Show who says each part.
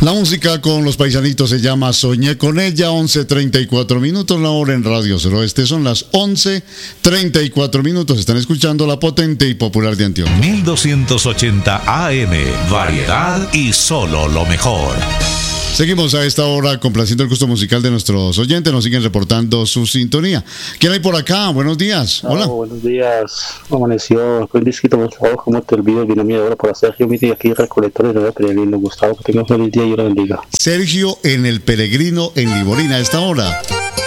Speaker 1: La música con los paisanitos se llama Soñé con ella, 11:34 minutos, la hora en Radio Suroeste. Son las 11:34 minutos. Están escuchando la potente y popular de Antioquia.
Speaker 2: 1280 AM, variedad y solo lo mejor.
Speaker 1: Seguimos a esta hora complaciendo el gusto musical de nuestros oyentes. Nos siguen reportando su sintonía. ¿Quién hay por acá? Buenos días. Hola.
Speaker 3: Buenos días. Amaneció. Fue un disquito muy trabajo. Como te olvido, vino mi hora para Sergio Miti aquí, recolector de Peregrino. Gustavo, que tenga un feliz día y una bendiga.
Speaker 1: Sergio en el Peregrino en Liborina a esta hora.